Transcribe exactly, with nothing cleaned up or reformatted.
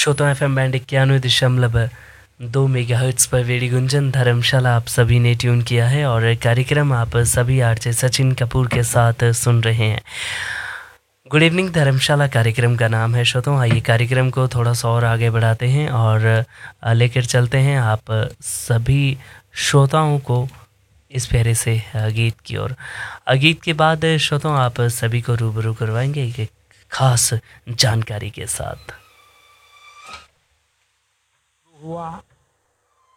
श्रोता F M band इक्यानवे दशमलव दो मेगा हर्ट्स पर वेडी गुंजन धर्मशाला आप सभी ने ट्यून किया है और कार्यक्रम आप सभी आरजे सचिन कपूर के साथ सुन रहे हैं। गुड इवनिंग धर्मशाला कार्यक्रम का नाम है। श्रोताओं आइए कार्यक्रम को थोड़ा सा और आगे बढ़ाते हैं और लेकर चलते हैं आप सभी श्रोताओं को इस प्यारे से गीत की ओर। गीत के बाद श्रोताओं आप सभी को रूबरू करवाएंगे एक खास जानकारी के साथ। हुआ